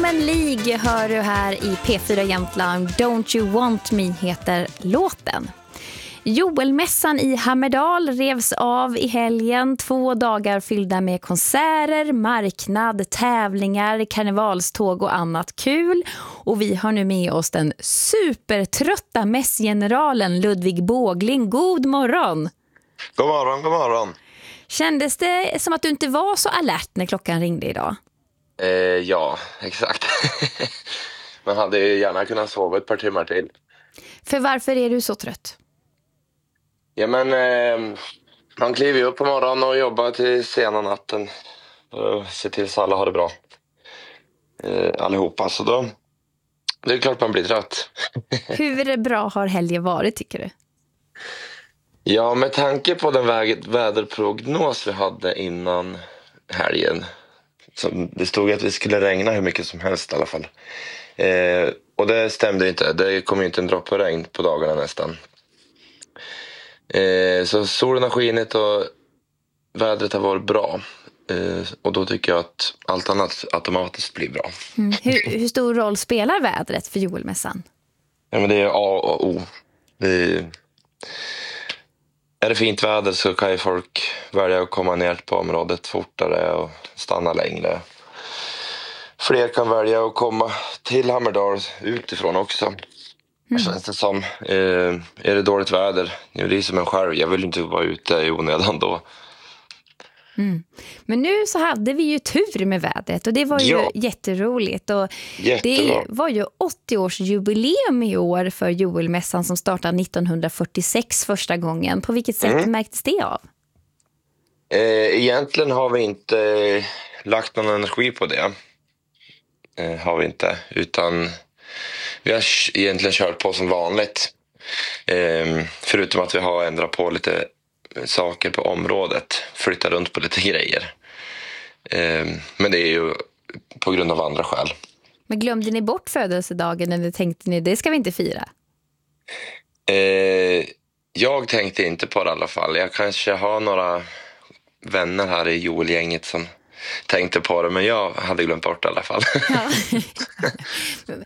Diamond League hör du här i P4 Jämtland. Don't You Want Me heter låten. Joelmässan i Hammerdal revs av i helgen. 2 dagar fyllda med konserter, marknad, tävlingar, karnevalståg och annat kul. Och vi har nu med oss den supertrötta mässgeneralen Ludvig Bågling. God morgon! God morgon, god morgon. Kändes det som att du inte var så alert när klockan ringde idag? Ja, exakt. Man hade ju gärna kunnat sova ett par timmar till. För varför är du så trött? Ja, men man kliver ju upp på morgonen och jobbar till sena natten. Och ser till så alla har det bra. Allihopa, så då det är klart man blir trött. Hur bra har helgen varit, tycker du? Ja, med tanke på den väderprognos vi hade innan helgen. Så det stod att vi skulle regna hur mycket som helst i alla fall. Och det stämde inte. Det kom ju inte en droppe regn på dagarna nästan. Så solen har skinit och vädret har varit bra. Och då tycker jag att allt annat automatiskt blir bra. Hur stor roll spelar vädret för Joelmässan? Ja, men det är A och O. Är det fint väder så kan ju folk välja att komma ner på området fortare och stanna längre. Fler kan välja att komma till Hammerdal utifrån också. Känns det som. Är det dåligt väder, det är som en själv. Jag vill inte vara ute i onödan då. Men nu så hade vi ju tur med vädret och det var ju jätteroligt. Och det var ju 80-årsjubileum i år för Joelmässan som startade 1946 första gången. På vilket sätt märktes det av? Egentligen har vi inte lagt någon energi på det. Har vi inte. Utan vi har egentligen kört på som vanligt. Förutom att vi har ändrat på lite saker på området. Flyttat runt på lite grejer. Men det är ju på grund av andra skäl. Men glömde ni bort födelsedagen eller tänkte ni det ska vi inte fira? Jag tänkte inte på det i alla fall. Jag kanske har några vänner här i Joel-gänget som tänkte på det, men jag hade glömt bort det i alla fall. Ja.